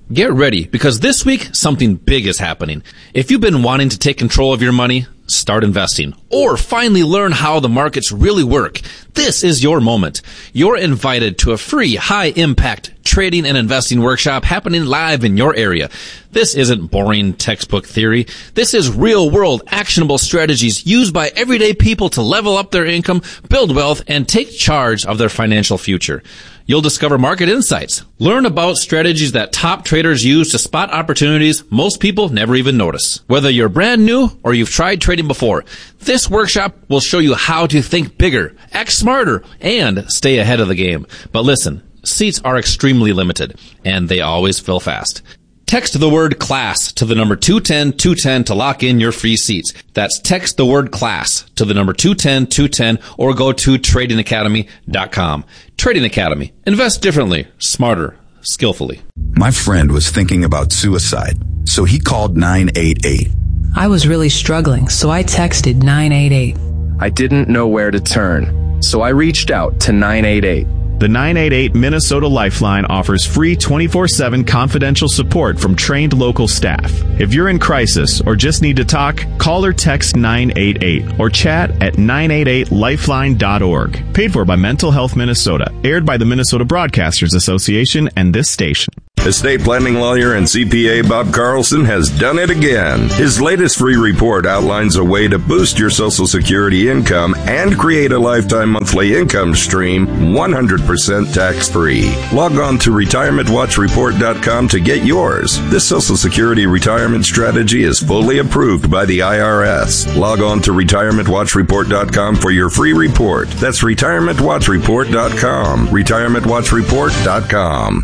Get ready, because this week, something big is happening. If you've been wanting to take control of your money, start investing, or finally learn how the markets really work, this is your moment. You're invited to a free, high-impact trading and investing workshop happening live in your area. This isn't boring textbook theory. This is real-world, actionable strategies used by everyday people to level up their income, build wealth, and take charge of their financial future. You'll discover market insights, learn about strategies that top traders use to spot opportunities most people never even notice. Whether you're brand new or you've tried trading before, this workshop will show you how to think bigger, act smarter, and stay ahead of the game. But listen, seats are extremely limited, and they always fill fast. Text the word CLASS to the number 210-210 to lock in your free seats. That's text the word CLASS to the number 210-210 or go to tradingacademy.com. Trading Academy. Invest differently, smarter, skillfully. My friend was thinking about suicide, so he called 988. I was really struggling, so I texted 988. I didn't know where to turn, so I reached out to 988. The 988 Minnesota Lifeline offers free 24/7 confidential support from trained local staff. If you're in crisis or just need to talk, call or text 988 or chat at 988lifeline.org. Paid for by Mental Health Minnesota. Aired by the Minnesota Broadcasters Association and this station. Estate planning lawyer and CPA Bob Carlson has done it again. His latest free report outlines a way to boost your Social Security income and create a lifetime monthly income stream 100% tax-free. Log on to retirementwatchreport.com to get yours. This Social Security retirement strategy is fully approved by the IRS. Log on to retirementwatchreport.com for your free report. That's retirementwatchreport.com. retirementwatchreport.com.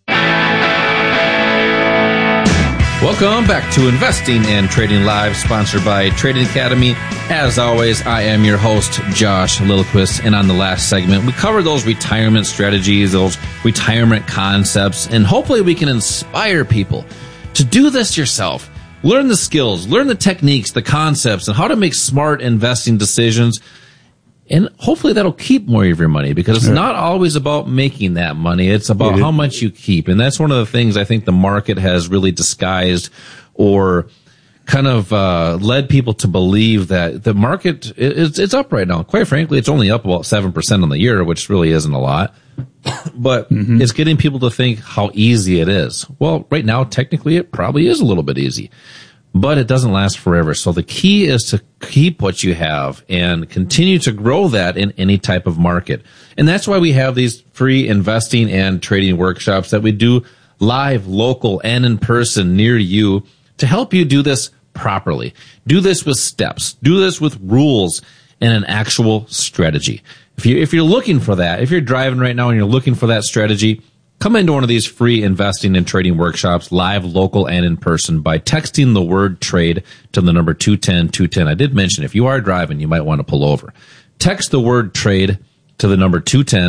Welcome back to Investing and Trading Live, sponsored by Trading Academy. As always, I am your host, Josh Lillquist, and on the last segment, we covered those retirement strategies, those retirement concepts, and hopefully we can inspire people to do this yourself. Learn the skills, learn the techniques, the concepts, and how to make smart investing decisions. And hopefully that'll keep more of your money, because it's not always about making that money. It's about how much you keep. And that's one of the things I think the market has really disguised or kind of led people to believe that the market it's up right now. Quite frankly, it's only up about 7% on the year, which really isn't a lot. But it's getting people to think how easy it is. Well, right now, technically, it probably is a little bit easy. But it doesn't last forever. So the key is to keep what you have and continue to grow that in any type of market. And that's why we have these free investing and trading workshops that we do live, local, and in person near you to help you do this properly. Do this with steps. Do this with rules and an actual strategy. If you're looking for that, if you're driving right now and you're looking for that strategy, come into one of these free investing and trading workshops, live, local, and in person by texting the word trade to the number 210-210. I did mention if you are driving, you might want to pull over. Text the word trade to the number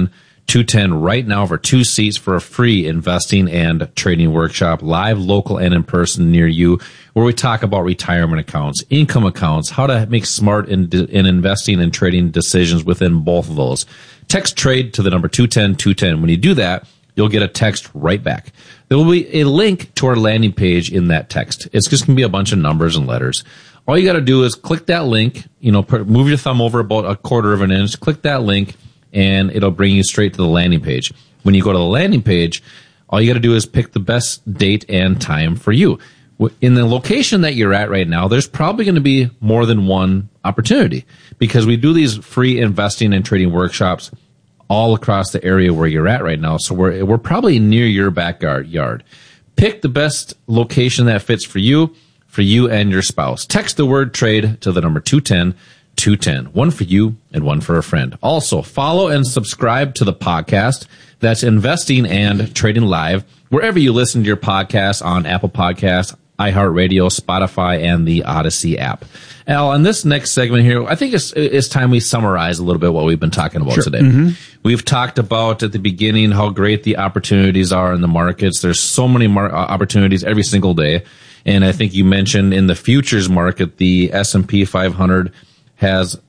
210-210 right now for 2 seats for a free investing and trading workshop, live, local, and in person near you, where we talk about retirement accounts, income accounts, how to make smart in investing and trading decisions within both of those. Text trade to the number 210-210. When you do that, you'll get a text right back. There will be a link to our landing page in that text. It's just going to be a bunch of numbers and letters. All you got to do is click that link, move your thumb over about 1/4 of an inch, click that link, and it'll bring you straight to the landing page. When you go to the landing page, all you got to do is pick the best date and time for you. In the location that you're at right now, there's probably going to be more than one opportunity, because we do these free investing and trading workshops all across the area where you're at right now. So we're probably near your backyard. Pick the best location that fits for you and your spouse. Text the word trade to the number 210-210. One for you and one for a friend. Also, follow and subscribe to the podcast. That's Investing and Trading Live, wherever you listen to your podcasts, on Apple Podcasts, iHeartRadio, Spotify, and the Odyssey app. Al, in this next segment here, I think it's time we summarize a little bit what we've been talking about today. We've talked about at the beginning how great the opportunities are in the markets. There's so many opportunities every single day. And I think you mentioned in the futures market, the S&P 500 has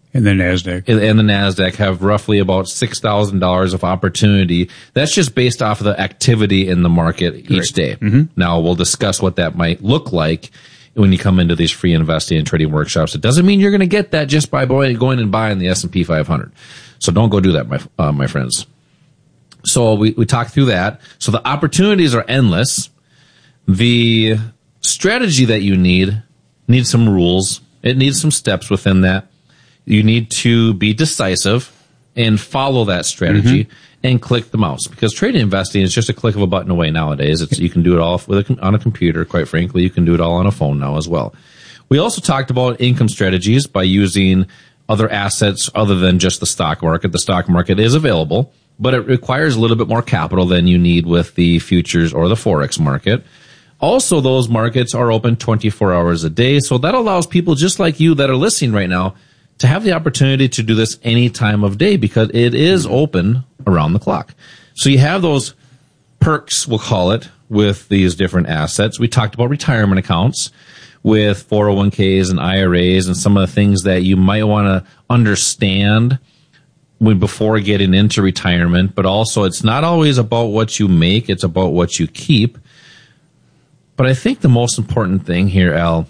And the NASDAQ have roughly about $6,000 of opportunity. That's just based off of the activity in the market each day. Mm-hmm. Now, we'll discuss what that might look like when you come into these free investing and trading workshops. It doesn't mean you're going to get that just by going and buying the S&P 500. So don't go do that, my friends. So we talked through that. So the opportunities are endless. The strategy that you needs some rules. It needs some steps within that. You need to be decisive and follow that strategy and click the mouse, because trading investing is just a click of a button away nowadays. You can do it all on a computer. Quite frankly, you can do it all on a phone now as well. We also talked about income strategies by using other assets other than just the stock market. The stock market is available, but it requires a little bit more capital than you need with the futures or the Forex market. Also, those markets are open 24 hours a day, so that allows people just like you that are listening right now to have the opportunity to do this any time of day, because it is open around the clock. So you have those perks, we'll call it, with these different assets. We talked about retirement accounts with 401ks and IRAs and some of the things that you might want to understand before getting into retirement. But also, it's not always about what you make, it's about what you keep. But I think the most important thing here, Al,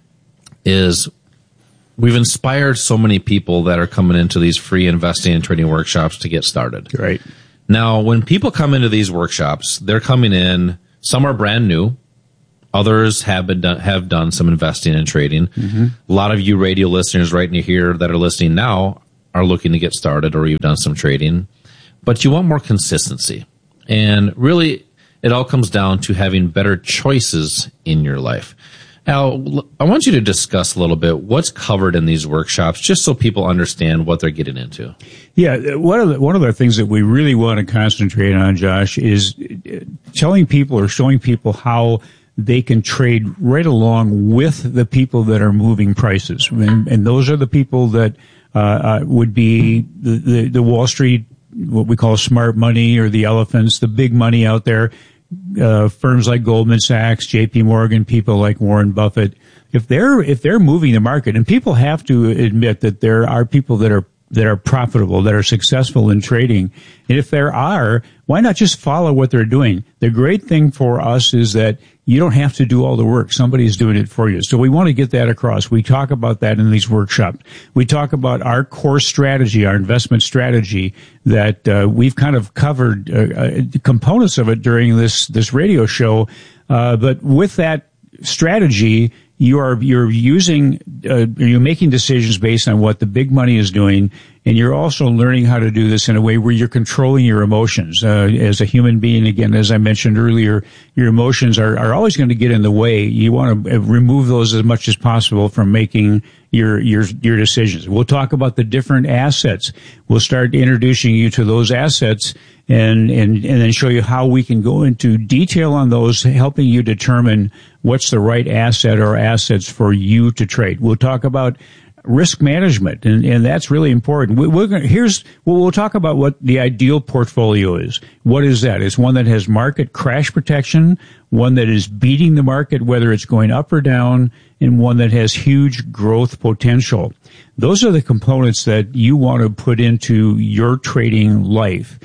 is we've inspired so many people that are coming into these free investing and trading workshops to get started. Right. Now, when people come into these workshops, they're coming in, some are brand new. Others have done some investing and trading. Mm-hmm. A lot of you radio listeners right here that are listening now are looking to get started, or you've done some trading, but you want more consistency. And really, it all comes down to having better choices in your life. Al, I want you to discuss a little bit what's covered in these workshops, just so people understand what they're getting into. Yeah, one of the things that we really want to concentrate on, Josh, is telling people or showing people how they can trade right along with the people that are moving prices. And those are the people that would be the Wall Street, what we call smart money, or the elephants, the big money out there. Firms like Goldman Sachs, JP Morgan, people like Warren Buffett, if they're moving the market, and people have to admit that there are people that are profitable, that are successful in trading. And if there are, why not just follow what they're doing? The great thing for us is that you don't have to do all the work. Somebody's doing it for you. So we want to get that across. We talk about that in these workshops. We talk about our core strategy, our investment strategy, that we've kind of covered components of it during this radio show. But with that strategy, you're making decisions based on what the big money is doing, and you're also learning how to do this in a way where you're controlling your emotions. As a human being, again, as I mentioned earlier, your emotions are always going to get in the way. You want to remove those as much as possible from making your decisions. We'll talk about the different assets. We'll start introducing you to those assets and then show you how we can go into detail on those, helping you determine what's the right asset or assets for you to trade. We'll talk about risk management, and that's really important. We'll talk about what the ideal portfolio is. What is that? It's one that has market crash protection, one that is beating the market, whether it's going up or down, and one that has huge growth potential. Those are the components that you want to put into your trading life.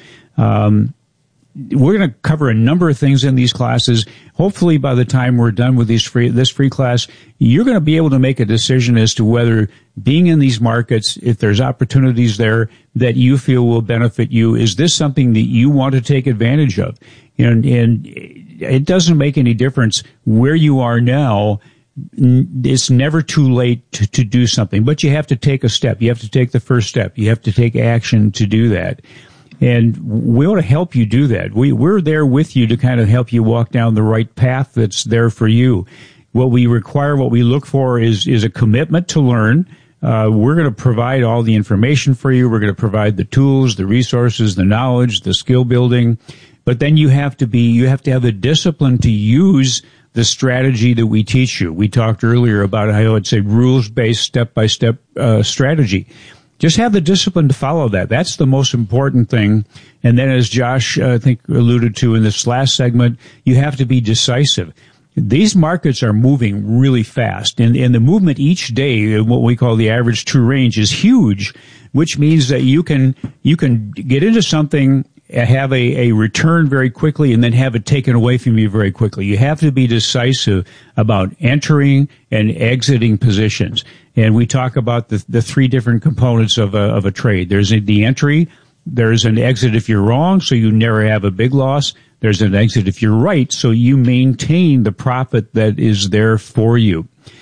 We're going to cover a number of things in these classes. Hopefully, by the time we're done with this free class, you're going to be able to make a decision as to whether being in these markets, if there's opportunities there that you feel will benefit you, is this something that you want to take advantage of? And it doesn't make any difference where you are now. It's never too late to do something, but you have to take a step. You have to take the first step. You have to take action to do that. And we want to help you do that. We're there with you to kind of help you walk down the right path that's there for you. What we require, what we look for is a commitment to learn. We're going to provide all the information for you. We're going to provide the tools, the resources, the knowledge, the skill building. But then you have to have the discipline to use the strategy that we teach you. We talked earlier about how it's a rules-based, step-by-step strategy. Just have the discipline to follow that. That's the most important thing. And then, as Josh, I think, alluded to in this last segment, you have to be decisive. these markets are moving really fast, and the movement each day, what we call the average true range, is huge, which means that you can get into something, have a return very quickly, and then have it taken away from you very quickly. You have to be decisive about entering and exiting positions. And we talk about the three different components of a trade. There's the entry, there's an exit if you're wrong, so you never have a big loss. There's an exit if you're right, so you maintain the profit that is there for you.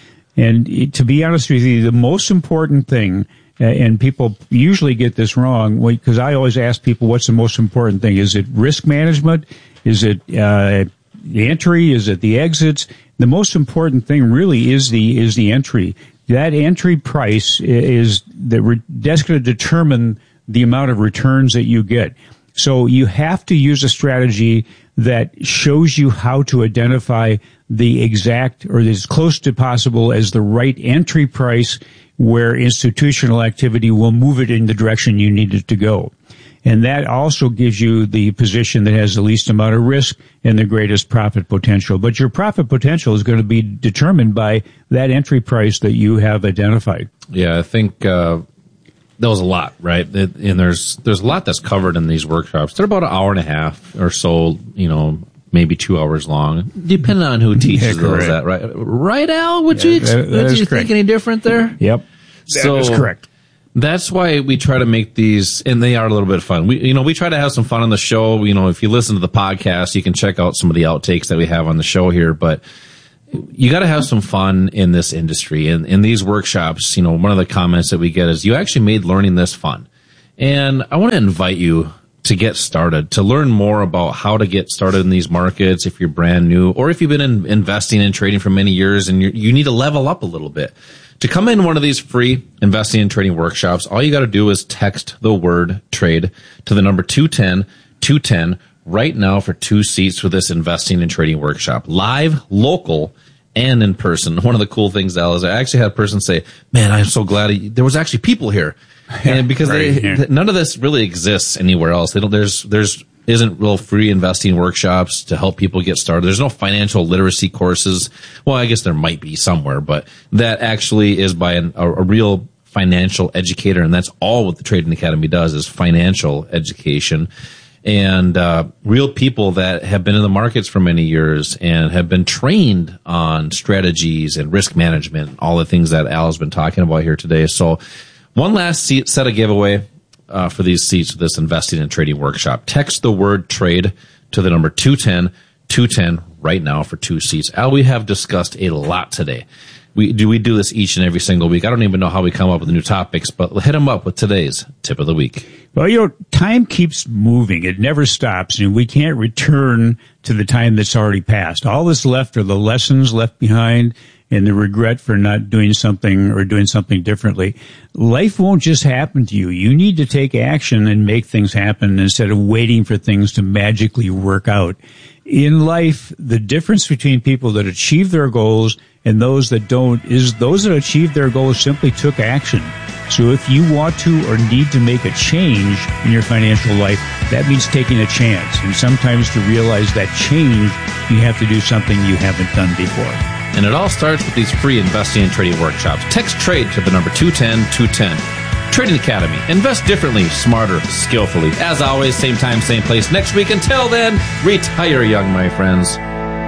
And to be honest with you, the most important thing, and people usually get this wrong, because I always ask people, what's the most important thing? Is it risk management? Is it the entry? Is it the exits? The most important thing really is the entry. That entry price that's going to determine the amount of returns that you get. So you have to use a strategy that shows you how to identify the exact, or as close to possible as the right entry price, where institutional activity will move it in the direction you need it to go. And that also gives you the position that has the least amount of risk and the greatest profit potential. But your profit potential is going to be determined by that entry price that you have identified. Yeah, I think that was a lot, right? And there's a lot that's covered in these workshops. They're about an hour and a half or so, maybe 2 hours long, depending on who teaches those that, right? Right, Al? Would you think any different there? Yep. That is correct. That's why we try to make these, and they are a little bit fun. We try to have some fun on the show. If you listen to the podcast, you can check out some of the outtakes that we have on the show here, but you got to have some fun in this industry. And in these workshops, one of the comments that we get is, you actually made learning this fun. And I want to invite you to get started, to learn more about how to get started in these markets if you're brand new, or if you've been investing and trading for many years and you need to level up a little bit. To come in one of these free investing and trading workshops, all you got to do is text the word trade to the number 210 right now for 2 seats for this investing and trading workshop. Live, local, and in person. One of the cool things, Al, is I actually had a person say, man, I'm so glad there was actually people here. And because none of this really exists anywhere else. There's isn't real free investing workshops to help people get started. There's no financial literacy courses. Well, I guess there might be somewhere, but that actually is by a real financial educator. And that's all what the Trading Academy does, is financial education. And real people that have been in the markets for many years and have been trained on strategies and risk management, all the things that Al has been talking about here today. So one last set of giveaway for these seats for this investing and trading workshop. Text the word trade to the number 210 right now for 2 seats. Al, we have discussed a lot today. We do this each and every single week. I don't even know how we come up with new topics, but hit them up with today's tip of the week. Well, time keeps moving. It never stops, and we can't return to the time that's already passed. All that's left are the lessons left behind and the regret for not doing something or doing something differently. Life won't just happen to you. You need to take action and make things happen instead of waiting for things to magically work out. In life, the difference between people that achieve their goals and those that don't is those that achieve their goals simply took action. So if you want to or need to make a change in your financial life, that means taking a chance. And sometimes to realize that change, you have to do something you haven't done before. And it all starts with these free investing and trading workshops. Text trade to the number 210. Trading Academy. Invest differently, smarter, skillfully. As always, same time, same place next week. Until then, retire young, my friends.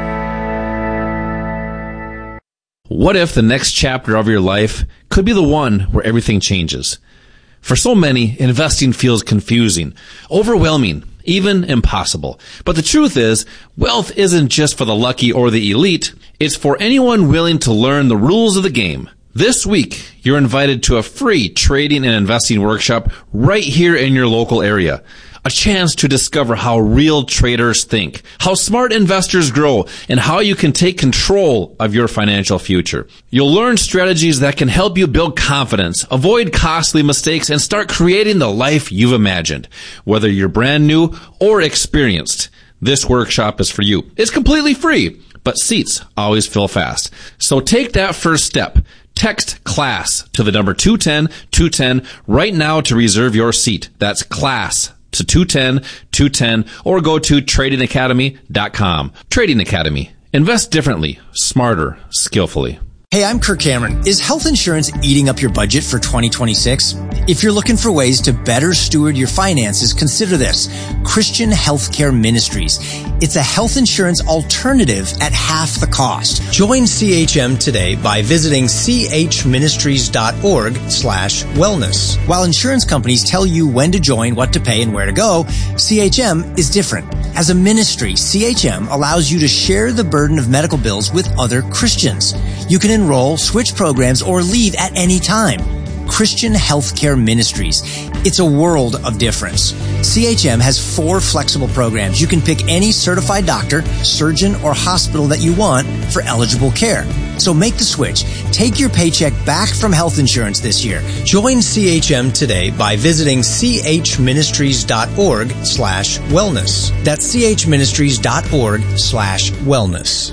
What if the next chapter of your life could be the one where everything changes? For so many, investing feels confusing, overwhelming, even impossible. But the truth is, wealth isn't just for the lucky or the elite. It's for anyone willing to learn the rules of the game. This week, you're invited to a free trading and investing workshop right here in your local area. A chance to discover how real traders think, how smart investors grow, and how you can take control of your financial future. You'll learn strategies that can help you build confidence, avoid costly mistakes, and start creating the life you've imagined. Whether you're brand new or experienced, this workshop is for you. It's completely free, but seats always fill fast. So take that first step. Text CLASS to the number 210 right now to reserve your seat. That's CLASS to 210, or go to tradingacademy.com. Trading Academy. Invest differently, smarter, skillfully. Hey, I'm Kirk Cameron. Is health insurance eating up your budget for 2026? If you're looking for ways to better steward your finances, consider this. Christian Healthcare Ministries. It's a health insurance alternative at half the cost. Join CHM today by visiting chministries.org/wellness. While insurance companies tell you when to join, what to pay, and where to go, CHM is different. As a ministry, CHM allows you to share the burden of medical bills with other Christians. You can enroll, switch programs, or leave at any time. Christian Healthcare Ministries. It's a world of difference. CHM has 4 flexible programs. You can pick any certified doctor, surgeon, or hospital that you want for eligible care. So make the switch. Take your paycheck back from health insurance this year. Join CHM today by visiting chministries.org/wellness. That's chministries.org/wellness.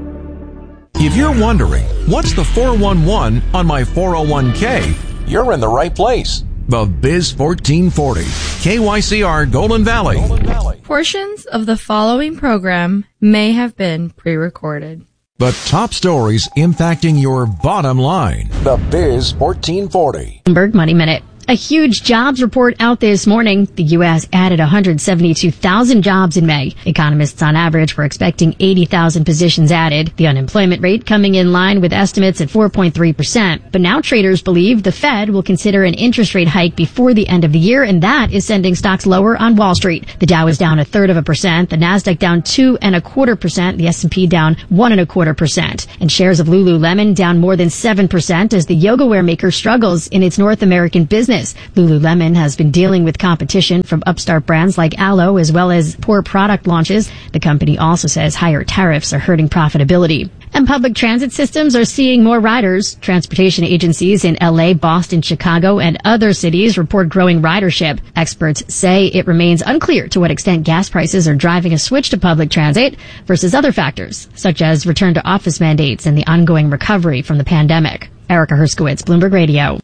If you're wondering, what's the 411 on my 401k? You're in the right place. The Biz 1440, KYCR Golden Valley. Portions of the following program may have been pre-recorded. The top stories impacting your bottom line. The Biz 1440. Bloomberg Money Minute. A huge jobs report out this morning. The U.S. added 172,000 jobs in May. Economists on average were expecting 80,000 positions added. The unemployment rate coming in line with estimates at 4.3%. But now traders believe the Fed will consider an interest rate hike before the end of the year, and that is sending stocks lower on Wall Street. The Dow is down 0.33%, the Nasdaq down 2.25%, the S&P down 1.25%. And shares of Lululemon down more than 7% as the yoga wear maker struggles in its North American business. Lululemon has been dealing with competition from upstart brands like Alo as well as poor product launches. The company also says higher tariffs are hurting profitability. And public transit systems are seeing more riders. Transportation agencies in LA, Boston, Chicago, and other cities report growing ridership. Experts say it remains unclear to what extent gas prices are driving a switch to public transit versus other factors, such as return to office mandates and the ongoing recovery from the pandemic. Erica Herskowitz, Bloomberg Radio.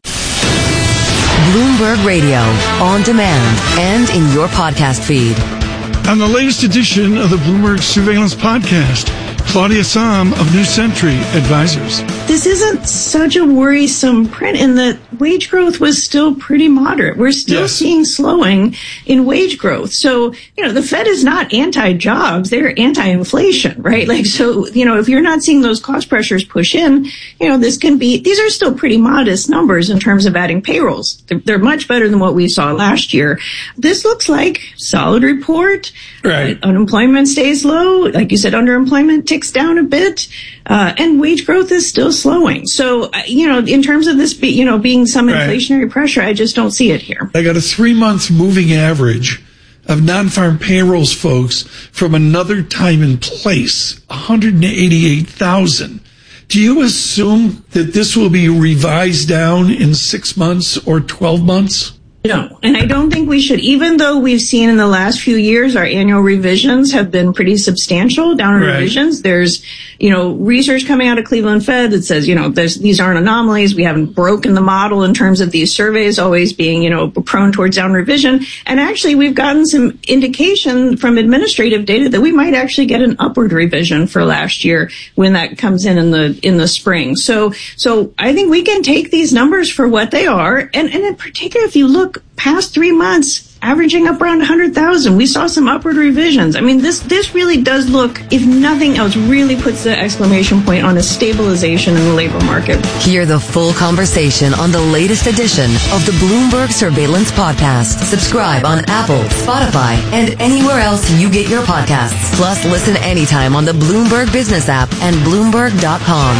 Bloomberg Radio, on demand and in your podcast feed. On the latest edition of the Bloomberg Surveillance Podcast, Claudia Sahm of New Century Advisors. This isn't such a worrisome print in that wage growth was still pretty moderate. We're still seeing slowing in wage growth. So, the Fed is not anti-jobs. They're anti-inflation, right? So, if you're not seeing those cost pressures push in, these are still pretty modest numbers in terms of adding payrolls. They're much better than what we saw last year. This looks like solid report. Right. Unemployment stays low. Like you said, underemployment ticks down a bit, and wage growth is still slowing. So, in terms of this, being some inflationary pressure, I just don't see it here. I got a 3-month moving average of non-farm payrolls, folks, from another time and place, 188,000. Do you assume that this will be revised down in 6 months or 12 months? No, and I don't think we should, even though we've seen in the last few years our annual revisions have been pretty substantial, downward revisions. There's, research coming out of Cleveland Fed that says, these aren't anomalies. We haven't broken the model in terms of these surveys always being, prone towards downward revision. And actually, we've gotten some indication from administrative data that we might actually get an upward revision for last year when that comes in the spring. So I think we can take these numbers for what they are. And in particular, if you look past 3 months, averaging up around 100,000. We saw some upward revisions. I mean, this really does look, if nothing else, really puts the exclamation point on a stabilization in the labor market. Hear the full conversation on the latest edition of the Bloomberg Surveillance Podcast. Subscribe on Apple, Spotify, and anywhere else you get your podcasts. Plus, listen anytime on the Bloomberg Business app and Bloomberg.com.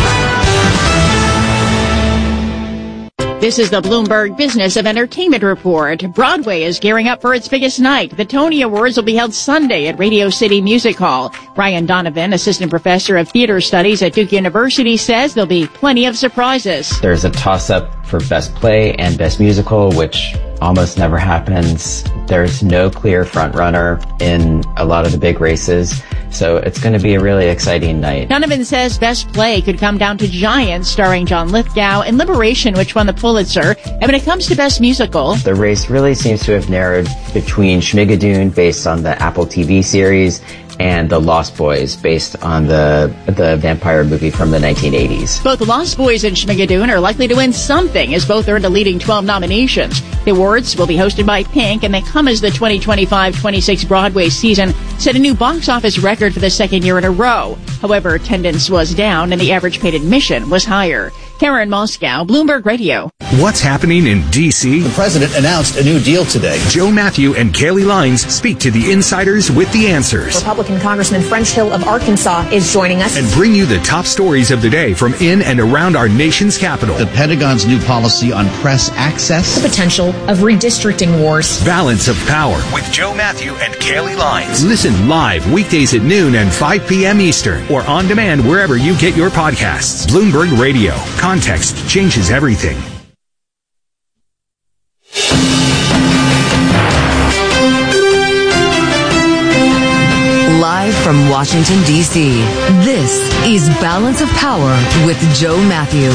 This is the Bloomberg Business of Entertainment Report. Broadway is gearing up for its biggest night. The Tony Awards will be held Sunday at Radio City Music Hall. Brian Donovan, assistant professor of theater studies at Duke University, says there'll be plenty of surprises. There's a toss-up for Best Play and Best Musical, which almost never happens. There's no clear front-runner in a lot of the big races. So it's going to be a really exciting night. Donovan says Best Play could come down to Giants, starring John Lithgow, and Liberation, which won the Pulitzer. And when it comes to Best Musical, the race really seems to have narrowed between Schmigadoon, based on the Apple TV series, and The Lost Boys, based on the vampire movie from the 1980s. Both Lost Boys and Schmigadoon are likely to win something, as both earned a leading 12 nominations. The awards will be hosted by Pink, and they come as the 2025-26 Broadway season set a new box office record for the second year in a row. However, attendance was down, and the average paid admission was higher. Karen Moscow, Bloomberg Radio. What's happening in D.C.? The president announced a new deal today. Joe Matthew and Kaylee Lines speak to the insiders with the answers. Republican Congressman French Hill of Arkansas is joining us. And bring you the top stories of the day from in and around our nation's capital. The Pentagon's new policy on press access. The potential of redistricting wars. Balance of Power with Joe Matthew and Kaylee Lines. Listen live weekdays at noon and 5 p.m. Eastern or on demand wherever you get your podcasts. Bloomberg Radio. Context changes everything. Live from Washington, D.C., this is Balance of Power with Joe Matthew.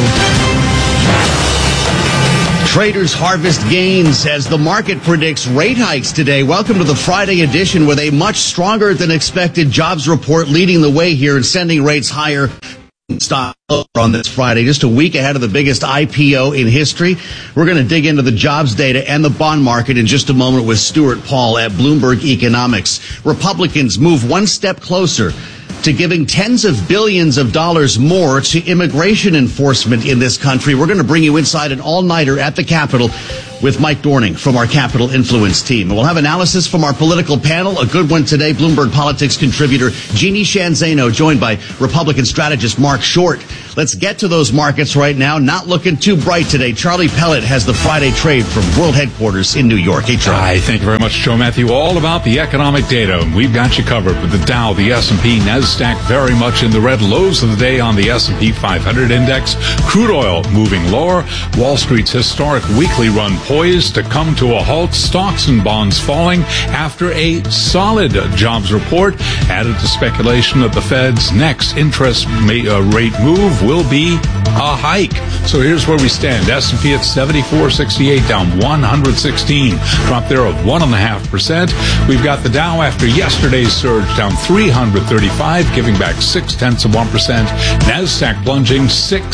Traders harvest gains as the market predicts rate hikes today. Welcome to the Friday edition with a much stronger than expected jobs report leading the way here and sending rates higher. Stock on this Friday, just a week ahead of the biggest IPO in history. We're going to dig into the jobs data and the bond market in just a moment with Stuart Paul at Bloomberg Economics. Republicans move one step closer to giving tens of billions of dollars more to immigration enforcement in this country. We're going to bring you inside an all-nighter at the Capitol with Mike Dorning from our Capital Influence team. And we'll have analysis from our political panel, a good one today. Bloomberg Politics contributor Jeannie Shanzano, joined by Republican strategist Mark Short. Let's get to those markets right now. Not looking too bright today. Charlie Pellet has the Friday trade from World Headquarters in New York. Hey, Charlie. Hi, thank you very much, Joe Matthew. All about the economic data. We've got you covered with the Dow, the S&P, NASDAQ very much in the red. Lows of the day on the S&P 500 index. Crude oil moving lower. Wall Street's historic weekly run poised to come to a halt. Stocks and bonds falling after a solid jobs report. Added to speculation that the Fed's next interest rate move will be a hike. So here's where we stand. S&P at 74.68, down 116. Drop there of 1.5%. We've got the Dow after yesterday's surge down 335, giving back 0.6%. NASDAQ plunging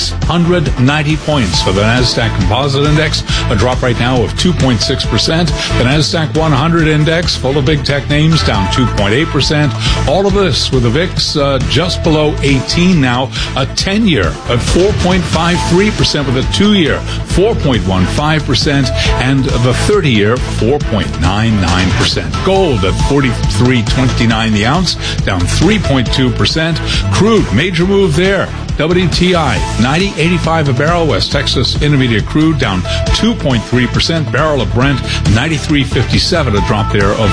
690 points for the NASDAQ Composite Index, a drop right now of 2.6%. The NASDAQ 100 Index, full of big tech names, down 2.8%. All of this with the VIX just below 18 now, a 10-year at 4.53%, with a 2-year 4.15%, and the 30-year 4.99%. Gold at $43.29 the ounce, down 3.2%. Crude, major move there. WTI, $90.85 a barrel. West Texas Intermediate crude down 2.3%. Barrel of Brent, $93.57, a drop there of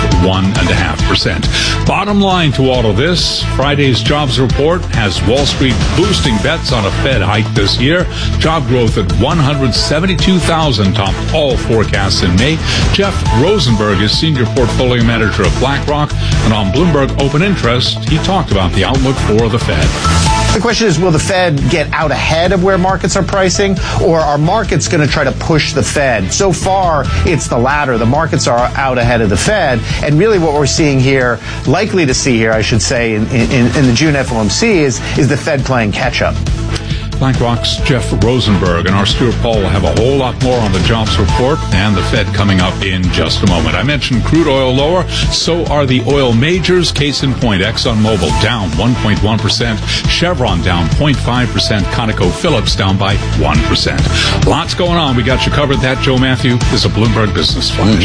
1.5%. Bottom line to all of this, Friday's jobs report has Wall Street boosting bets on a Fed hike this year. Job growth at 172,000 topped all forecasts in May. Jeff Rosenberg is Senior Portfolio Manager of BlackRock, and on Bloomberg Open Interest, he talked about the outlook for the Fed. The question is, will the Fed get out ahead of where markets are pricing, or are markets going to try to push the Fed? So far, it's the latter. The markets are out ahead of the Fed, and really what we're seeing here, likely to see here, I should say, in the June FOMC is the Fed playing catch-up. BlackRock's Jeff Rosenberg and our Stuart Paul will have a whole lot more on the jobs report and the Fed coming up in just a moment. I mentioned crude oil lower, so are the oil majors. Case in point, ExxonMobil down 1.1%, Chevron down 0.5%, ConocoPhillips down by 1%. Lots going on. We got you covered. That, Joe Matthew, is a Bloomberg Business Flash.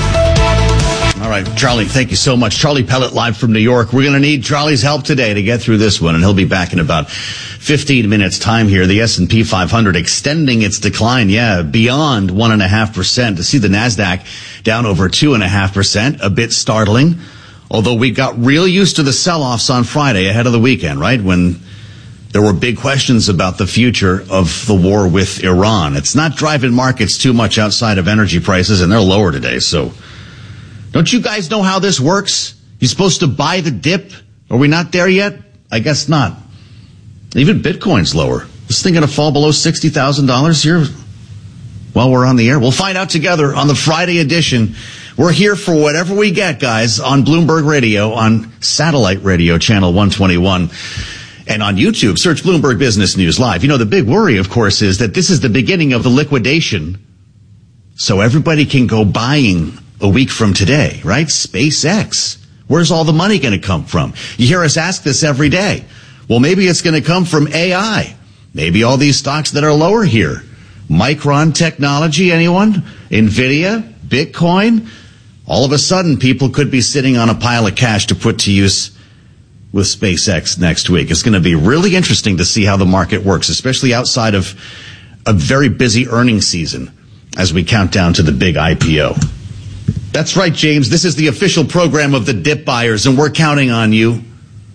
All right, Charlie, thank you so much. Charlie Pellet live from New York. We're going to need Charlie's help today to get through this one, and he'll be back in about 15 minutes time here. The S&P 500 extending its decline, beyond 1.5%. To see the NASDAQ down over 2.5%, a bit startling. Although we got real used to the sell-offs on Friday ahead of the weekend, right? When there were big questions about the future of the war with Iran. It's not driving markets too much outside of energy prices, and they're lower today. So don't you guys know how this works? You're supposed to buy the dip. Are we not there yet? I guess not. Even Bitcoin's lower. This thing going to fall below $60,000 here while we're on the air? We'll find out together on the Friday edition We're here for whatever we get, guys, on Bloomberg Radio, on satellite radio, channel 121. And on YouTube, search Bloomberg Business News Live. You know, the big worry, of course, is that this is the beginning of the liquidation, so everybody can go buying a week from today, right? SpaceX. Where's all the money going to come from? You hear us ask this every day. Well, maybe it's going to come from AI. Maybe all these stocks that are lower here. Micron Technology, anyone? NVIDIA? Bitcoin? All of a sudden, people could be sitting on a pile of cash to put to use with SpaceX next week. It's going to be really interesting to see how the market works, especially outside of a very busy earnings season as we count down to the big IPO. That's right, James. This is the official program of the Dip Buyers, and we're counting on you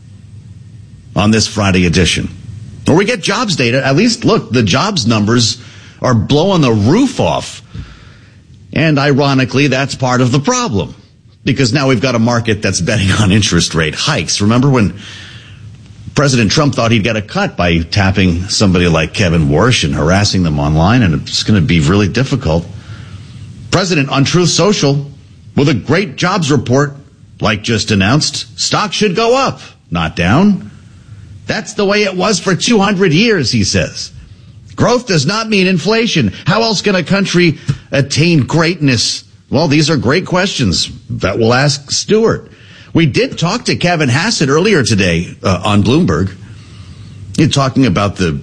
on this Friday edition. Or we get jobs data. At least, look, the jobs numbers are blowing the roof off. And ironically, that's part of the problem. Because now we've got a market that's betting on interest rate hikes. Remember when President Trump thought he'd get a cut by tapping somebody like Kevin Warsh and harassing them online, and it's going to be really difficult. President on Truth Social with a great jobs report, like just announced, stocks should go up, not down. That's the way it was for 200 years, he says. Growth does not mean inflation. How else can a country attain greatness? Well, these are great questions that we'll ask Stewart. We did talk to Kevin Hassett earlier today on Bloomberg. He's talking about the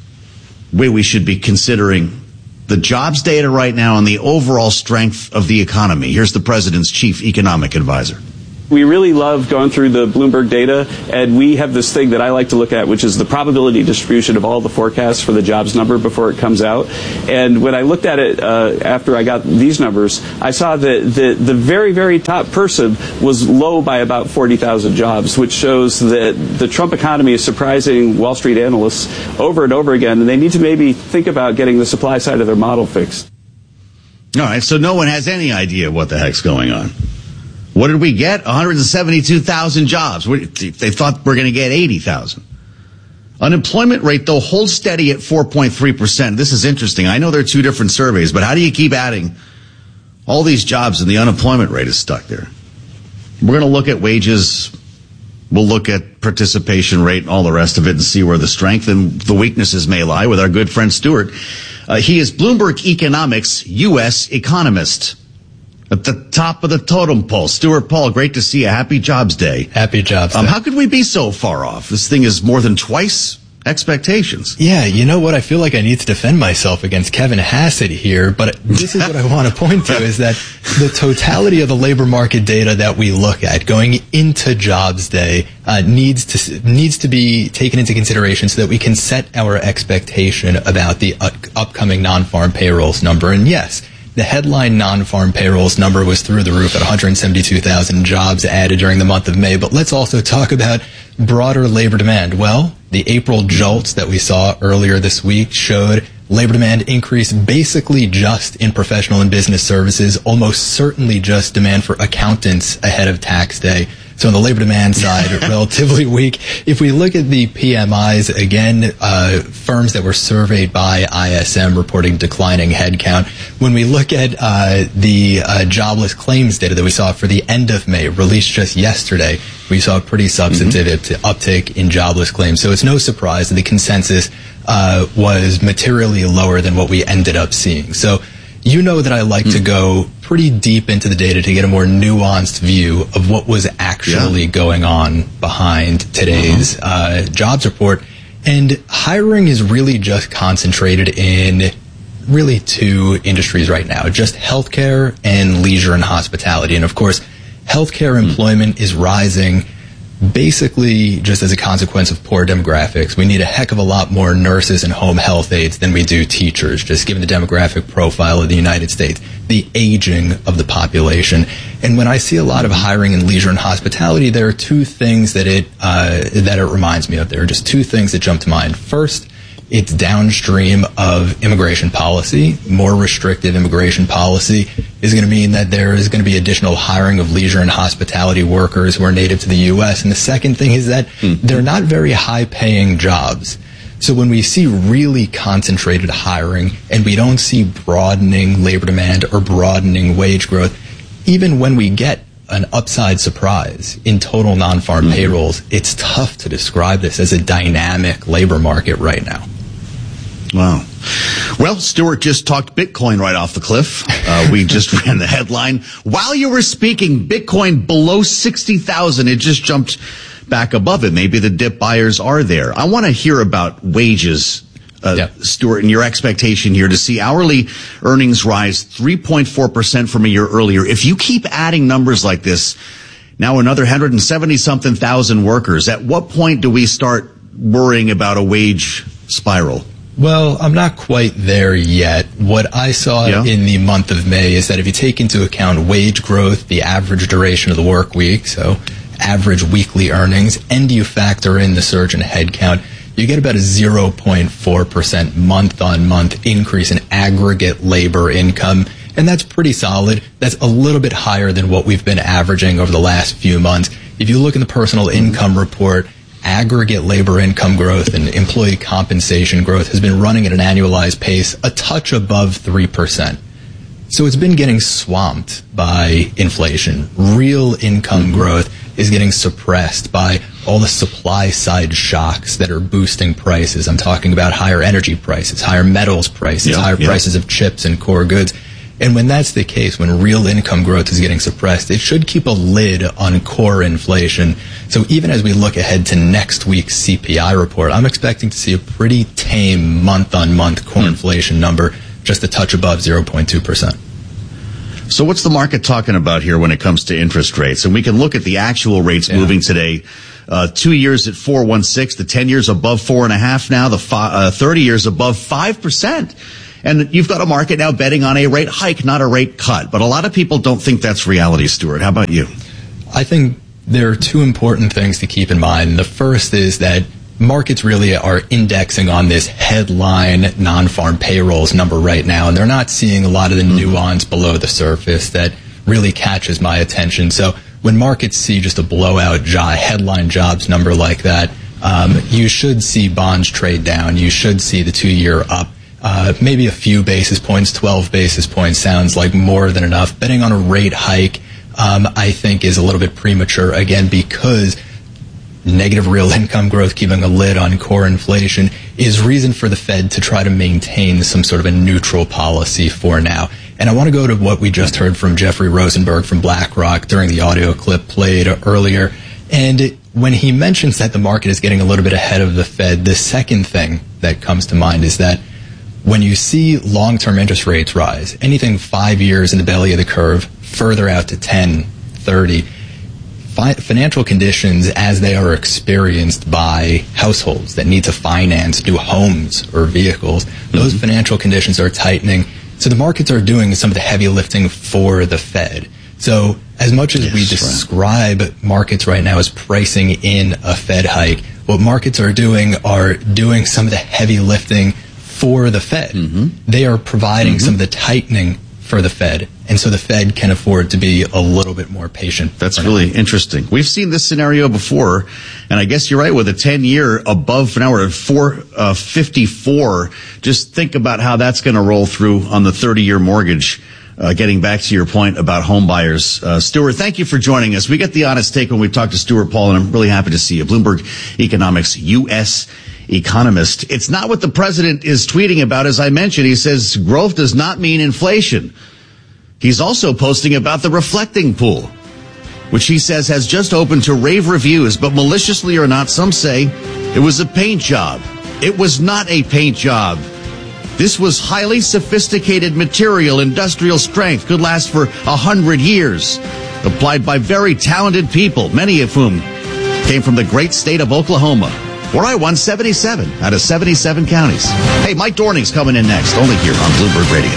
way we should be considering the jobs data right now and the overall strength of the economy. Here's the president's chief economic advisor. We really love going through the Bloomberg data, and we have this thing that I like to look at, which is the probability distribution of all the forecasts for the jobs number before it comes out. And when I looked at it after I got these numbers, I saw that the very, very top person was low by about 40,000 jobs, which shows that the Trump economy is surprising Wall Street analysts over and over again, and they need to maybe think about getting the supply side of their model fixed. All right, so no one has any idea what the heck's going on. What did we get? 172,000 jobs. They thought we're going to get 80,000. Unemployment rate, though, holds steady at 4.3%. This is interesting. I know there are two different surveys, but how do you keep adding all these jobs and the unemployment rate is stuck there? We're going to look at wages. We'll look at participation rate and all the rest of it and see where the strength and the weaknesses may lie with our good friend Stewart. He is Bloomberg Economics U.S. economist. At the top of the totem pole. Stuart Paul, great to see you. Happy Jobs Day. Happy Jobs Day. How could we be so far off? This thing is more than twice expectations. Yeah, you know what? I feel like I need to defend myself against Kevin Hassett here, but this is what I want to point to is that the totality of the labor market data that we look at going into Jobs Day needs to be taken into consideration so that we can set our expectation about the upcoming non-farm payrolls number. And yes, the headline non-farm payrolls number was through the roof at 172,000 jobs added during the month of May. But let's also talk about broader labor demand. Well, the April jolts that we saw earlier this week showed labor demand increase basically just in professional and business services, almost certainly just demand for accountants ahead of tax day. So on the labor demand side, relatively weak. If we look at the PMIs, again, firms that were surveyed by ISM reporting declining headcount. When we look at the jobless claims data that we saw for the end of May, released just yesterday, we saw a pretty substantive uptick in jobless claims. So it's no surprise that the consensus was materially lower than what we ended up seeing. So you know that I like to go pretty deep into the data to get a more nuanced view of what was actually going on behind today's jobs report. And hiring is really just concentrated in really two industries right now, just healthcare and leisure and hospitality. And of course, healthcare employment is rising basically just as a consequence of poor demographics. We need a heck of a lot more nurses and home health aides than we do teachers, just given the demographic profile of the United States, the aging of the population. And when I see a lot of hiring in leisure and hospitality, there are two things that it reminds me of. There are just two things that jump to mind. First, it's downstream of immigration policy. More restrictive immigration policy is going to mean that there is going to be additional hiring of leisure and hospitality workers who are native to the U.S. And the second thing is that they're not very high-paying jobs. So when we see really concentrated hiring and we don't see broadening labor demand or broadening wage growth, even when we get an upside surprise in total non-farm payrolls, it's tough to describe this as a dynamic labor market right now. Wow. Well, Stuart just talked Bitcoin right off the cliff. We just ran the headline. While you were speaking, Bitcoin below 60,000. It just jumped back above it. Maybe the dip buyers are there. I want to hear about wages, Stuart, and your expectation here to see hourly earnings rise 3.4% from a year earlier. If you keep adding numbers like this, now another 170-something thousand workers, at what point do we start worrying about a wage spiral? Well, I'm not quite there yet. What I saw in the month of May is that if you take into account wage growth, the average duration of the work week, so average weekly earnings, and you factor in the surge in headcount, you get about a 0.4% month-on-month increase in aggregate labor income, and that's pretty solid. That's a little bit higher than what we've been averaging over the last few months. If you look in the personal income report, aggregate labor income growth and employee compensation growth has been running at an annualized pace a touch above 3%. So it's been getting swamped by inflation. Real income growth is getting suppressed by all the supply side shocks that are boosting prices. I'm talking about higher energy prices, higher metals prices, higher prices of chips and core goods. And when that's the case, when real income growth is getting suppressed, it should keep a lid on core inflation. So even as we look ahead to next week's CPI report, I'm expecting to see a pretty tame month-on-month core inflation number, just a touch above 0.2%. So what's the market talking about here when it comes to interest rates? And we can look at the actual rates moving today. 2 years at 4.16, the 10 years above 4.5 now, the 30 years above 5%. And you've got a market now betting on a rate hike, not a rate cut. But a lot of people don't think that's reality, Stuart. How about you? I think there are two important things to keep in mind. The first is that markets really are indexing on this headline non-farm payrolls number right now, and they're not seeing a lot of the nuance below the surface that really catches my attention. So when markets see just a blowout headline jobs number like that, you should see bonds trade down. You should see the 2-year up. Maybe a few basis points, 12 basis points sounds like more than enough. Betting on a rate hike, I think is a little bit premature, again, because negative real income growth, keeping a lid on core inflation, is reason for the Fed to try to maintain some sort of a neutral policy for now. And I want to go to what we just heard from Jeffrey Rosenberg from BlackRock during the audio clip played earlier. And when he mentions that the market is getting a little bit ahead of the Fed, the second thing that comes to mind is that when you see long-term interest rates rise, anything 5 years in the belly of the curve, further out to 10, 30, financial conditions as they are experienced by households that need to finance new homes or vehicles, those financial conditions are tightening. So the markets are doing some of the heavy lifting for the Fed. So as much as we describe markets right now as pricing in a Fed hike, what markets are doing some of the heavy lifting for the Fed. They are providing some of the tightening for the Fed, and so the Fed can afford to be a little bit more patient. That's really interesting. We've seen this scenario before, and I guess you're right with a 10-year above, now we're at 454. Just think about how that's going to roll through on the 30-year mortgage. Getting back to your point about home buyers. Stuart, thank you for joining us. We get the honest take when we talk to Stuart Paul, and I'm really happy to see you. Bloomberg Economics U.S. economist. It's not what the president is tweeting about. As I mentioned, he says growth does not mean inflation. He's also posting about the reflecting pool, which he says has just opened to rave reviews, but maliciously or not, some say it was a paint job. It was not a paint job. This was highly sophisticated material, industrial strength, could last for 100 years, applied by very talented people, many of whom came from the great state of Oklahoma, where I won 77 out of 77 counties. Hey, Mike Dorning's coming in next, only here on Bloomberg Radio.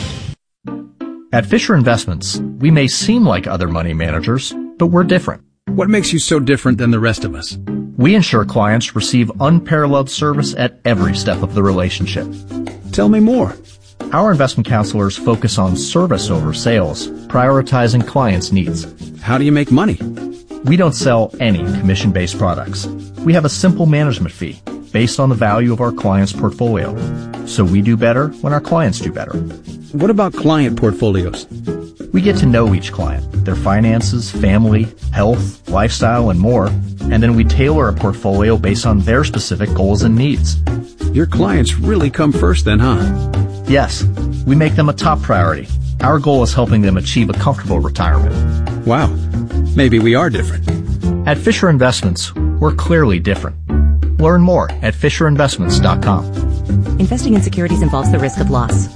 At Fisher Investments, we may seem like other money managers, but we're different. What makes you so different than the rest of us? We ensure clients receive unparalleled service at every step of the relationship. Tell me more. Our investment counselors focus on service over sales, prioritizing clients' needs. How do you make money? We don't sell any commission-based products. We have a simple management fee based on the value of our client's portfolio. So we do better when our clients do better. What about client portfolios? We get to know each client, their finances, family, health, lifestyle, and more, and then we tailor a portfolio based on their specific goals and needs. Your clients really come first then, huh? Yes, we make them a top priority. Our goal is helping them achieve a comfortable retirement. Wow, maybe we are different. At Fisher Investments, we're clearly different. Learn more at FisherInvestments.com. Investing in securities involves the risk of loss.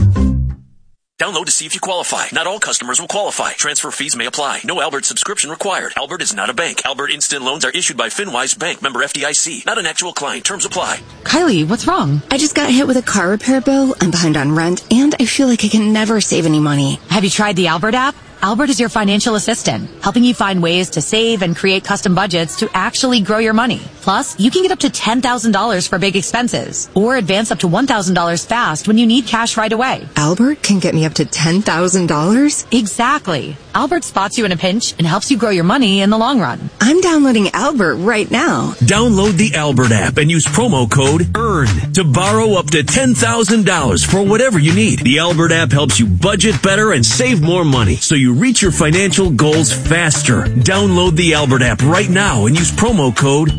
Download to see if you qualify. Not all customers will qualify. Transfer fees may apply. No Albert subscription required. Albert is not a bank. Albert Instant Loans are issued by FinWise Bank, member FDIC. Not an actual client. Terms apply. Kylie, what's wrong? I just got hit with a car repair bill. I'm behind on rent, and I feel like I can never save any money. Have you tried the Albert app? Albert is your financial assistant, helping you find ways to save and create custom budgets to actually grow your money. Plus, you can get up to $10,000 for big expenses, or advance up to $1,000 fast when you need cash right away. Albert can get me up to $10,000? Exactly. Albert spots you in a pinch and helps you grow your money in the long run. I'm downloading Albert right now. Download the Albert app and use promo code EARN to borrow up to $10,000 for whatever you need. The Albert app helps you budget better and save more money, so you reach your financial goals faster. Download the Albert app right now and use promo code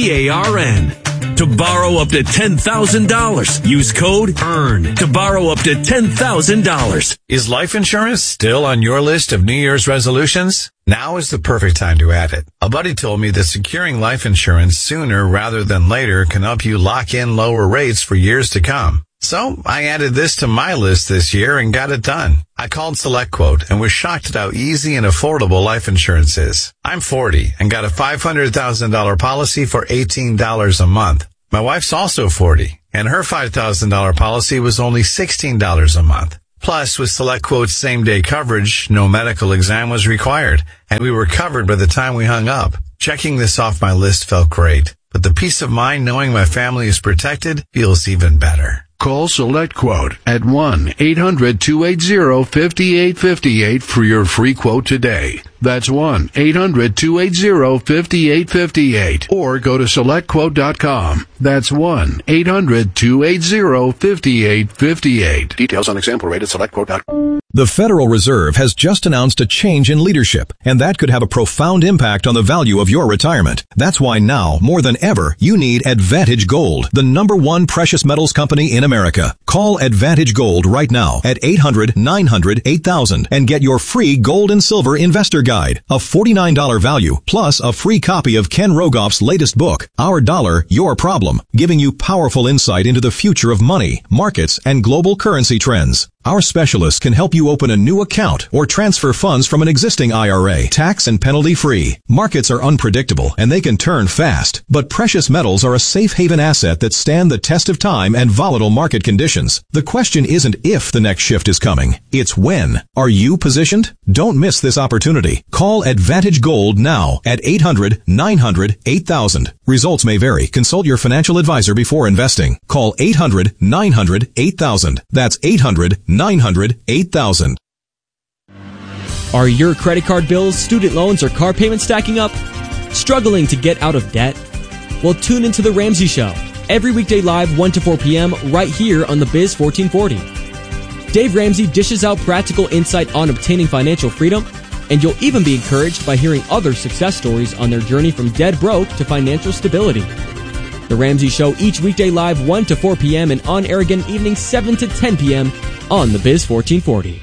EARN to borrow up to $10,000. Use code EARN to borrow up to $10,000. Is life insurance still on your list of New Year's resolutions? Now is the perfect time to add it. A buddy told me that securing life insurance sooner rather than later can help you lock in lower rates for years to come. So I added this to my list this year and got it done. I called SelectQuote and was shocked at how easy and affordable life insurance is. I'm 40 and got a $500,000 policy for $18 a month. My wife's also 40 and her $5,000 policy was only $16 a month. Plus, with SelectQuote's same-day coverage, no medical exam was required, and we were covered by the time we hung up. Checking this off my list felt great, but the peace of mind knowing my family is protected feels even better. Call SelectQuote at 1-800-280-5858 for your free quote today. That's 1-800-280-5858. Or go to SelectQuote.com. That's 1-800-280-5858. Details on example rate at SelectQuote.com. The Federal Reserve has just announced a change in leadership, and that could have a profound impact on the value of your retirement. That's why now, more than ever, you need Advantage Gold, the #1 precious metals company in America. Call Advantage Gold right now at 800-900-8000 and get your free gold and silver investor guide, a $49 value, plus a free copy of Ken Rogoff's latest book, Our Dollar, Your Problem, giving you powerful insight into the future of money, markets, and global currency trends. Our specialists can help you open a new account or transfer funds from an existing IRA, tax and penalty free. Markets are unpredictable and they can turn fast, but precious metals are a safe haven asset that stand the test of time and volatile market conditions. The question isn't if the next shift is coming, it's when. Are you positioned? Don't miss this opportunity. Call Advantage Gold now at 800-900-8000. Results may vary. Consult your financial advisor before investing. Call 800-900-8000. That's 800-900-8000. Are your credit card bills, student loans, or car payments stacking up? Struggling to get out of debt? Well, tune into The Ramsey Show every weekday live 1 to 4 p.m. right here on the Biz 1440. Dave Ramsey dishes out practical insight on obtaining financial freedom, and you'll even be encouraged by hearing other success stories on their journey from dead broke to financial stability. The Ramsey Show each weekday live 1 to 4 p.m. and on air again evening 7 to 10 p.m. on the Biz 1440.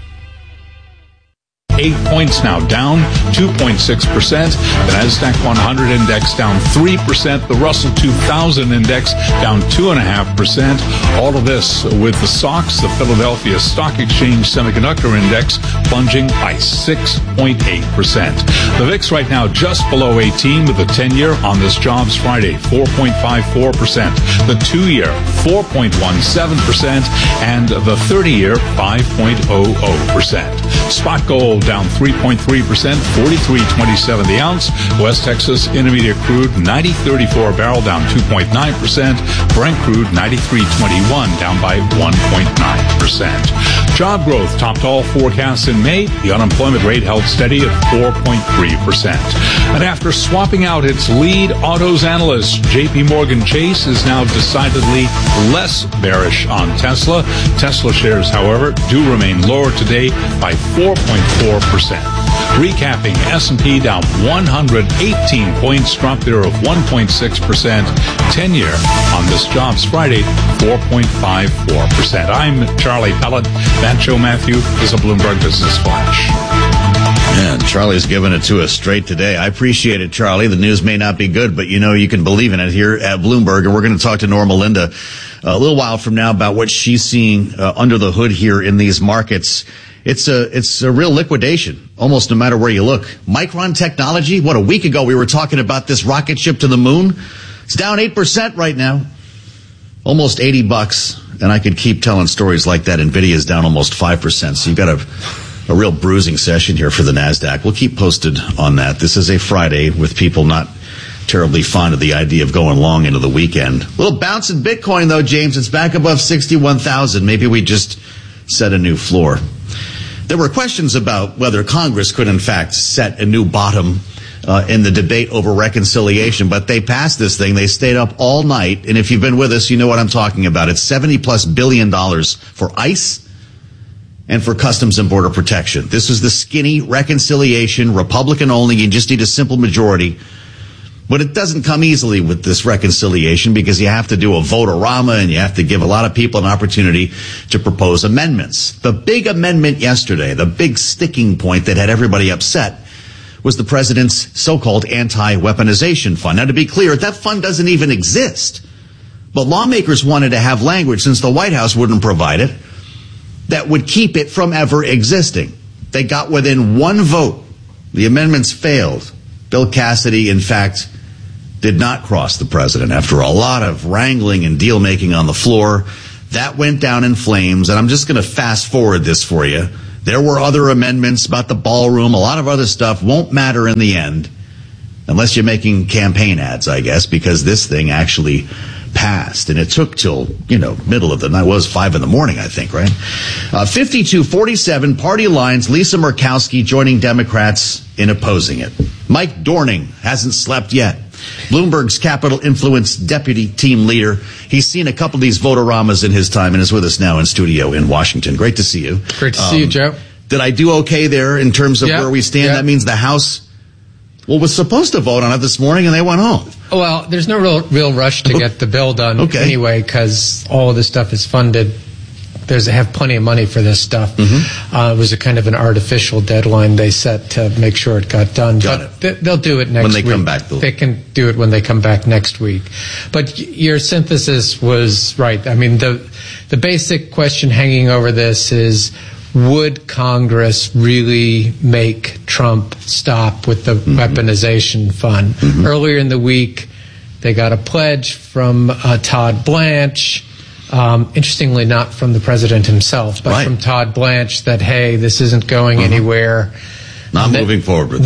8 points now, down 2.6%. The NASDAQ 100 index down 3%. The Russell 2000 index down 2.5%. All of this with the SOX, the Philadelphia Stock Exchange Semiconductor Index, plunging by 6.8%. The VIX right now just below 18 with the 10-year on this Jobs Friday, 4.54%. The 2-year, 4.17%. And the 30-year, 5.00%. Spot gold down 3.3%, 43.27 the ounce. West Texas Intermediate crude 90.34 a barrel, down 2.9%. Brent crude 93.21, down by 1.9%. Job growth topped all forecasts in May. The unemployment rate held steady at 4.3%. And after swapping out its lead autos analyst, J.P. Morgan Chase is now decidedly less bearish on Tesla. Tesla shares, however, do remain lower today by 4.4%. Recapping, S&P down 118 points, drop there of 1.6%. 10-year on this Jobs Friday, 4.54%. I'm Charlie Pellet. That Joe Matthew is a Bloomberg Business Flash. And Charlie's giving it to us straight today. I appreciate it, Charlie. The news may not be good, but you can believe in it here at Bloomberg. And we're going to talk to Norma Linda a little while from now about what she's seeing under the hood here in these markets. It's a real liquidation, almost no matter where you look. Micron Technology, what, a week ago we were talking about this rocket ship to the moon? It's down 8% right now. Almost $80. And I could keep telling stories like that. Nvidia's down almost 5%. So you've got a real bruising session here for the NASDAQ. We'll keep posted on that. This is a Friday with people not terribly fond of the idea of going long into the weekend. A little bounce in Bitcoin, though, James. It's back above 61,000. Maybe we just set a new floor. There were questions about whether Congress could, in fact, set a new bottom in the debate over reconciliation, but they passed this thing. They stayed up all night, and if you've been with us, you know what I'm talking about. It's $70+ billion for ICE and for Customs and Border Protection. This is the skinny reconciliation, Republican only. You just need a simple majority. But it doesn't come easily with this reconciliation because you have to do a vote-a-rama and you have to give a lot of people an opportunity to propose amendments. The big amendment yesterday, the big sticking point that had everybody upset, was the president's so-called anti-weaponization fund. Now, to be clear, that fund doesn't even exist. But lawmakers wanted to have language, since the White House wouldn't provide it, that would keep it from ever existing. They got within one vote. The amendments failed. Bill Cassidy, in fact, did not cross the president after a lot of wrangling and deal-making on the floor. That went down in flames, and I'm just going to fast forward this for you. There were other amendments about the ballroom, a lot of other stuff. Won't matter in the end, unless you're making campaign ads, I guess, because this thing actually passed, and it took till, middle of the night. It was 5 a.m, I think, right? 52-47, party lines, Lisa Murkowski joining Democrats in opposing it. Mike Dorning hasn't slept yet. Bloomberg's Capital Influence deputy team leader. He's seen a couple of these vote-a-ramas in his time and is with us now in studio in Washington. Great to see you. Great to see you, Joe. Did I do okay there in terms of where we stand? That means the House was supposed to vote on it this morning, and they went home. Well, there's no real rush to get the bill done anyway, because all of this stuff is funded. They have plenty of money for this stuff. It was a kind of an artificial deadline they set to make sure it got done. They'll do it next week. When they come back. They can do it when they come back next week. But your synthesis was right. I mean, the basic question hanging over this is, would Congress really make Trump stop with the weaponization fund? Earlier in the week, they got a pledge from Todd Blanche. Interestingly, not from the president himself, but from Todd Blanche, that, hey, this isn't going anywhere. Not moving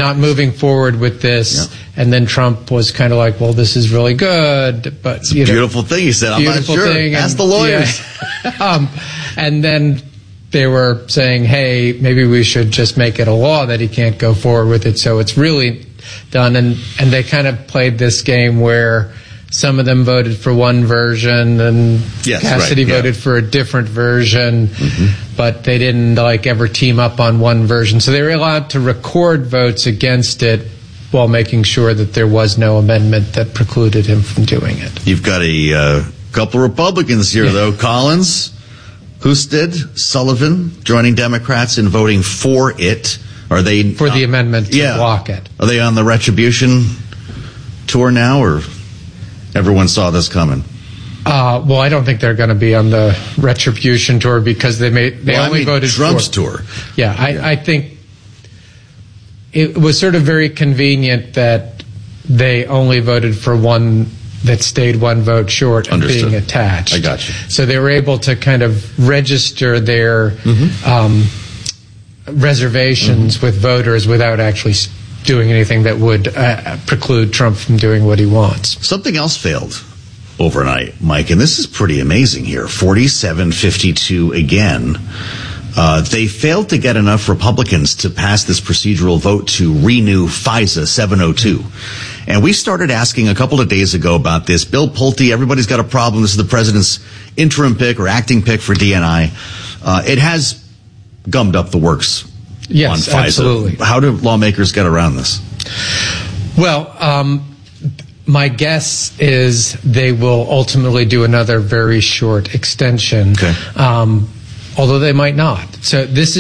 forward with this. Yep. And then Trump was kind of like, well, this is really good. But it's a beautiful thing, he said. I'm not sure. Ask the lawyers. Yeah. And then they were saying, hey, maybe we should just make it a law that he can't go forward with it. So it's really done. And they kind of played this game where some of them voted for one version, and Cassidy voted for a different version, but they didn't ever team up on one version. So they were allowed to record votes against it while making sure that there was no amendment that precluded him from doing it. You've got a couple of Republicans here, though. Collins, Husted, Sullivan joining Democrats in voting for it. Are they for the amendment to block it? Are they on the retribution tour now, or everyone saw this coming? Well, I don't think they're going to be on the retribution tour because they only voted Trump's tour. Yeah, I think it was sort of very convenient that they only voted for one that stayed one vote short of being attached. I got you. So they were able to kind of register their reservations with voters without actually doing anything that would preclude Trump from doing what he wants. Something else failed overnight, Mike, and this is pretty amazing here. 47-52 again. They failed to get enough Republicans to pass this procedural vote to renew FISA 702. And we started asking a couple of days ago about this. Bill Pulte, everybody's got a problem. This is the president's interim pick or acting pick for DNI. It has gummed up the works Yes, on FISA. Absolutely. How do lawmakers get around this? Well, my guess is they will ultimately do another very short extension, although they might not. So this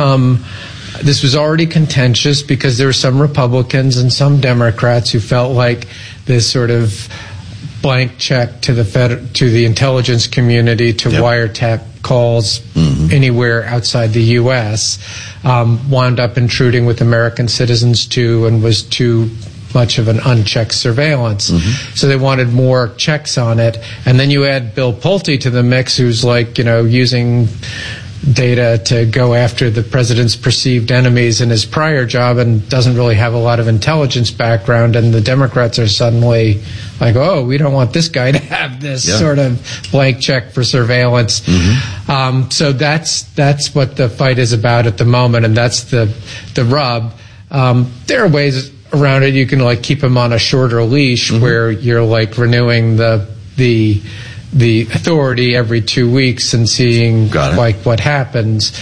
was already contentious because there were some Republicans and some Democrats who felt like this sort of blank check to the intelligence community to wiretap calls anywhere outside the U.S. Wound up intruding with American citizens too, and was too much of an unchecked surveillance. So they wanted more checks on it. And then you add Bill Pulte to the mix, who's like, using data to go after the president's perceived enemies in his prior job and doesn't really have a lot of intelligence background. And the Democrats are suddenly like, oh, we don't want this guy to have this sort of blank check for surveillance. So that's what the fight is about at the moment, and that's the rub. There are ways around it. You can keep him on a shorter leash where you're renewing the authority every 2 weeks and seeing what happens,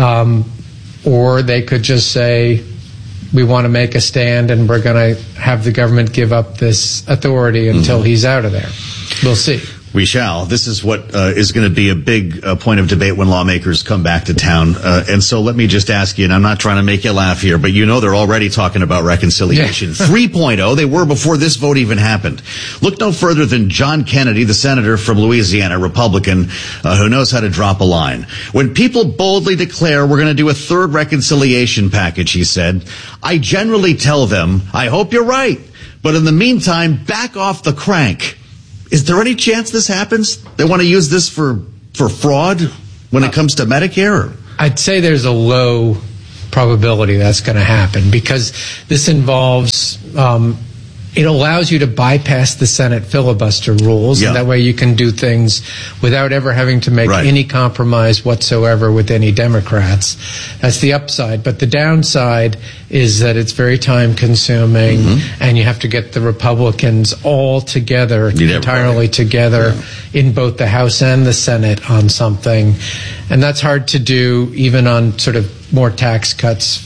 or they could just say, we want to make a stand and we're going to have the government give up this authority until he's out of there. We'll see. We shall. This is what is going to be a big point of debate when lawmakers come back to town. And so let me just ask you, and I'm not trying to make you laugh here, but they're already talking about reconciliation. 3.0, they were before this vote even happened. Look no further than John Kennedy, the senator from Louisiana, Republican, who knows how to drop a line. When people boldly declare we're going to do a third reconciliation package, he said, I generally tell them, I hope you're right. But in the meantime, back off the crank. Is there any chance this happens? They want to use this for fraud when it comes to Medicare? I'd say there's a low probability that's going to happen because this involves it allows you to bypass the Senate filibuster rules, and that way you can do things without ever having to make any compromise whatsoever with any Democrats. That's the upside. But the downside is that it's very time-consuming, and you have to get the Republicans all together, entirely together, in both the House and the Senate on something. And that's hard to do even on sort of more tax cuts.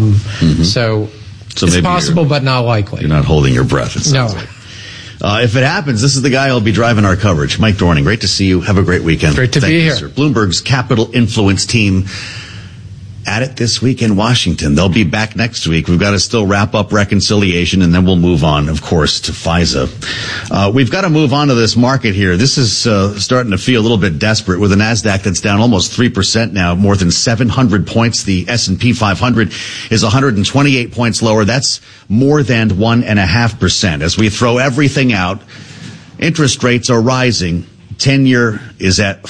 So it's possible, but not likely. You're not holding your breath, it sounds like. If it happens, this is the guy who'll be driving our coverage. Mike Dorning, great to see you. Have a great weekend. Great to be here. Sir. Bloomberg's Capital Influence team at it this week in Washington. They'll be back next week. We've got to still wrap up reconciliation, and then we'll move on, of course, to FISA. We've got to move on to this market here. This is starting to feel a little bit desperate with a NASDAQ that's down almost 3% now, more than 700 points. The S&P 500 is 128 points lower. That's more than 1.5%. As we throw everything out, interest rates are rising. 10-year is at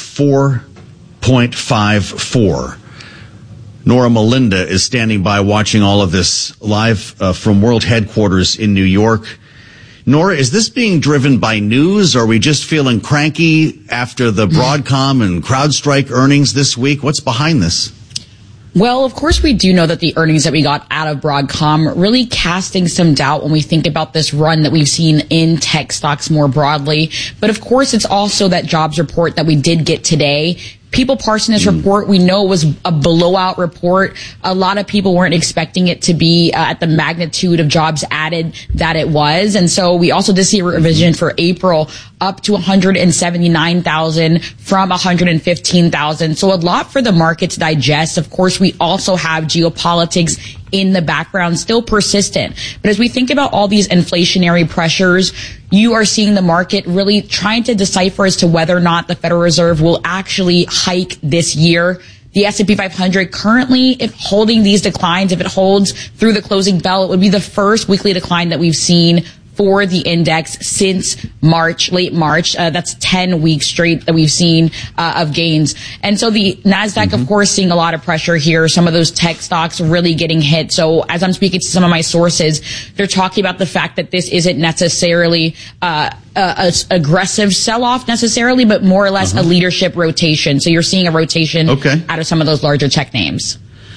4.54. Nora Melinda is standing by watching all of this live from World Headquarters in New York. Nora, is this being driven by news? Or are we just feeling cranky after the Broadcom and CrowdStrike earnings this week? What's behind this? Well, of course, we do know that the earnings that we got out of Broadcom really casting some doubt when we think about this run that we've seen in tech stocks more broadly. But of course, it's also that jobs report that we did get today. People parsing this report, we know it was a blowout report. A lot of people weren't expecting it to be at the magnitude of jobs added that it was. And so we also did see a revision for April up to 179,000 from 115,000. So a lot for the market to digest. Of course, we also have geopolitics in the background still persistent. But as we think about all these inflationary pressures, you are seeing the market really trying to decipher as to whether or not the Federal Reserve will actually hike this year. The S&P 500 currently, if holding these declines, if it holds through the closing bell, it would be the first weekly decline that we've seen for the index since March, late March. That's 10 weeks straight that we've seen of gains. And so the NASDAQ, of course, seeing a lot of pressure here. Some of those tech stocks really getting hit. So as I'm speaking to some of my sources, they're talking about the fact that this isn't necessarily a aggressive sell-off necessarily, but more or less a leadership rotation. So you're seeing a rotation out of some of those larger tech names.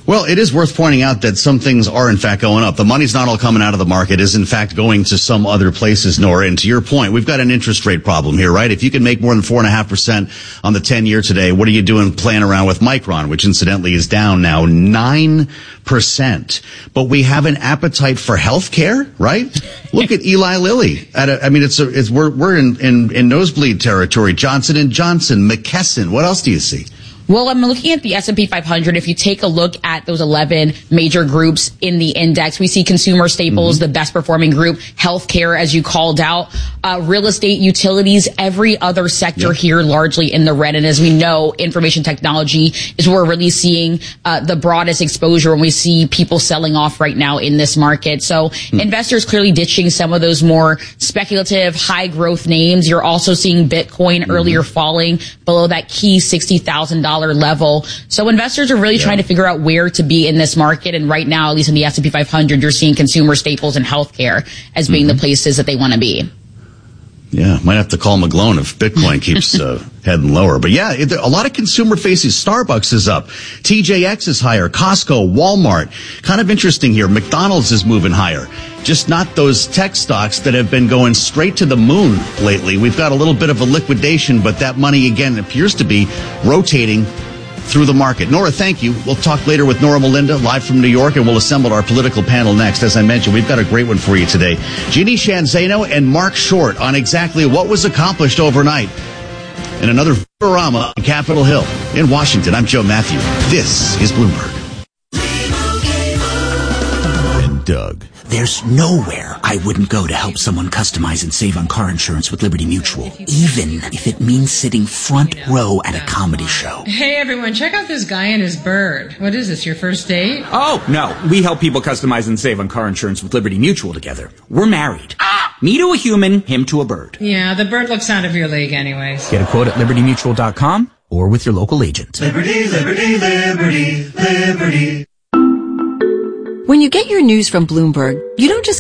Well, it is worth pointing out that some things are, in fact, going up. The money's not all coming out of the market. It is, in fact, going to some other places, Nora. And to your point, we've got an interest rate problem here, right? If you can make more than 4.5% on the 10-year today, what are you doing playing around with Micron, which incidentally is down now 9%. But we have an appetite for healthcare, right? Look at Eli Lilly. We're in nosebleed territory. Johnson & Johnson, McKesson. What else do you see? Well, I'm looking at the S&P 500. If you take a look at those 11 major groups in the index, we see consumer staples, the best performing group, healthcare, as you called out, real estate, utilities, every other sector here largely in the red. And as we know, information technology is where we're really seeing the broadest exposure when we see people selling off right now in this market. So investors clearly ditching some of those more speculative, high growth names. You're also seeing Bitcoin earlier falling below that key $60,000 level. So investors are really trying to figure out where to be in this market. And right now, at least in the S&P 500, you're seeing consumer staples and healthcare as being the places that they want to be. Yeah, might have to call McGlone if Bitcoin keeps heading lower. But yeah, a lot of consumer faces. Starbucks is up. TJX is higher. Costco, Walmart. Kind of interesting here. McDonald's is moving higher. Just not those tech stocks that have been going straight to the moon lately. We've got a little bit of a liquidation, but that money, again, appears to be rotating through the market. Nora, thank you. We'll talk later with Nora Melinda, live from New York, and we'll assemble our political panel next. As I mentioned, we've got a great one for you today. Jeannie Shanzano and Mark Short on exactly what was accomplished overnight in another Varama on Capitol Hill in Washington. I'm Joe Matthew. This is Bloomberg. And Doug. There's nowhere I wouldn't go to help someone customize and save on car insurance with Liberty Mutual, even if it means sitting front row at a comedy show. Hey everyone, check out this guy and his bird. What is this, your first date? Oh, no. We help people customize and save on car insurance with Liberty Mutual together. We're married. Me to a human, him to a bird. Yeah, the bird looks out of your league anyways. Get a quote at libertymutual.com or with your local agent. Liberty, liberty, liberty, liberty. When you get your news from Bloomberg, you don't just